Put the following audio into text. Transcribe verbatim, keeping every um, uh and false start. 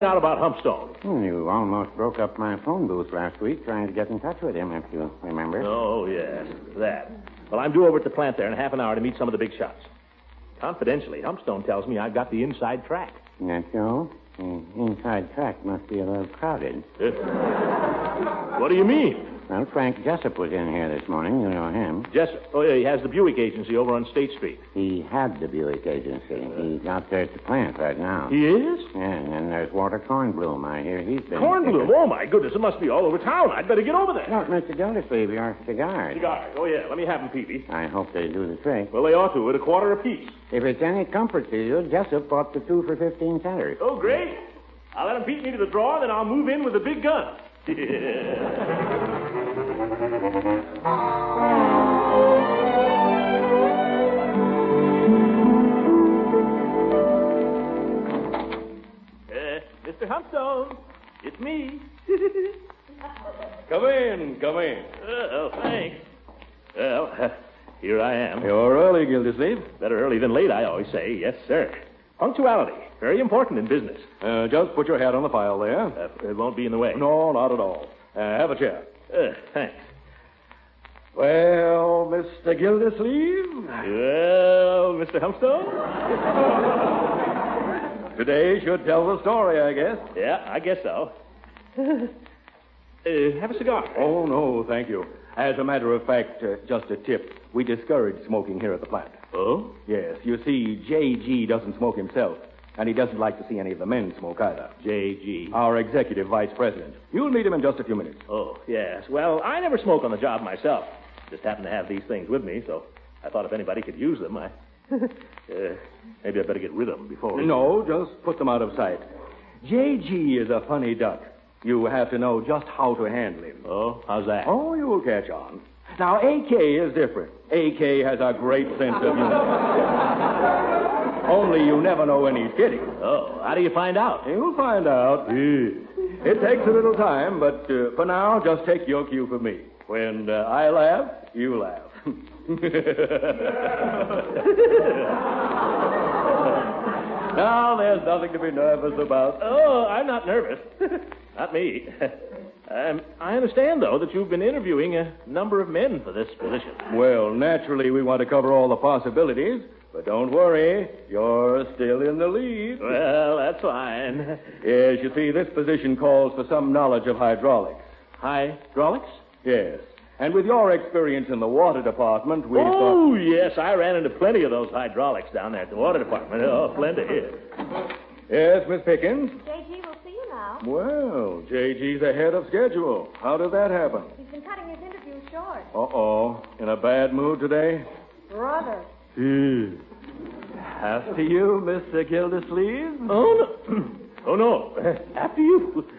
out about Humpstone. Hmm, you almost broke up my phone booth last week trying to get in touch with him, if you remember. Oh, yes, that. Well, I'm due over at the plant there in half an hour to meet some of the big shots. Confidentially, Humpstone tells me I've got the inside track. That so? The inside track must be a little crowded. Uh, what do you mean? Well, Frank Jessup was in here this morning. You know him. Jessup? Oh, yeah, he has the Buick agency over on State Street. He had the Buick agency. He's out there at the plant right now. He is? Yeah, and then there's Walter Kornblum. I hear he's been... Kornblum? Oh, my goodness, it must be all over town. I'd better get over there. Look, Mister Gildersleeve, your cigars. Cigars? Oh, yeah, let me have them, Peavy. I hope they do the trick. Well, they ought to, at a quarter apiece. If it's any comfort to you, Jessup bought the two for fifteen centers. Oh, great. I'll let him beat me to the draw, then I'll move in with a big gun. uh, Mister Humpstone, it's me. Come in, come in. Oh, thanks. Well, uh, here I am. You're early, Gildersleeve. Better early than late, I always say. Yes, sir. Punctuality, very important in business. Uh, just put your hat on the file there. Uh, it won't be in the way. No, not at all. Uh, have a chair. Uh, thanks. Well, Mister Gildersleeve? Well, Mister Humpstone? Today should tell the story, I guess. Yeah, I guess so. uh, have a cigar. Oh, no, thank you. As a matter of fact, uh, just a tip. We discourage smoking here at the plant. Oh? Yes, you see, J G doesn't smoke himself, and he doesn't like to see any of the men smoke either. J G. Our executive vice president. You'll meet him in just a few minutes. Oh, yes. Well, I never smoke on the job myself. Just happen to have these things with me, so I thought if anybody could use them, I... uh, maybe I better get rid of them before... We... No, just put them out of sight. J G is a funny duck. You have to know just how to handle him. Oh, how's that? Oh, you'll catch on. Now, A K is different. A K has a great sense of humor. Only you never know when he's kidding. Oh, how do you find out? You'll find out. It takes a little time, but uh, for now, just take your cue from me. When uh, I laugh, you laugh. Now, there's nothing to be nervous about. Oh, I'm not nervous. Not me. Um, I understand, though, that you've been interviewing a number of men for this position. Well, naturally, we want to cover all the possibilities, but don't worry, you're still in the lead. Well, that's fine. Yes, you see, this position calls for some knowledge of hydraulics. Hydraulics? Yes. And with your experience in the water department, we Oh, thought... yes, I ran into plenty of those hydraulics down there at the water department. Oh, plenty. Yes, Miss Pickens? J G will see you now. Well, J G's ahead of schedule. How did that happen? He's been cutting his interview short. Uh-oh. In a bad mood today? Brother. After you, Mister Gildersleeve? Oh, no. Oh, no. After you.